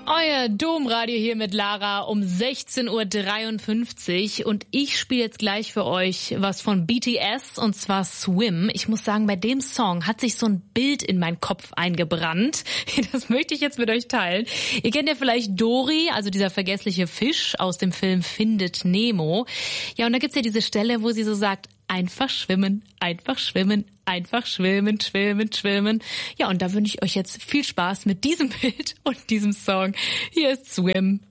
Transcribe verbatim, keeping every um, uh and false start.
Euer Domradio hier mit Lara um sechzehn Uhr dreiundfünfzig und ich spiele jetzt gleich für euch was von B T S und zwar Swim. Ich muss sagen, bei dem Song hat sich so ein Bild in meinen Kopf eingebrannt. Das möchte ich jetzt mit euch teilen. Ihr kennt ja vielleicht Dory, also dieser vergessliche Fisch aus dem Film Findet Nemo. Ja, und da gibt's ja diese Stelle, wo sie so sagt, einfach schwimmen, einfach schwimmen, einfach schwimmen, schwimmen, schwimmen. Ja, und da wünsche ich euch jetzt viel Spaß mit diesem Bild und diesem Song. Hier ist Swim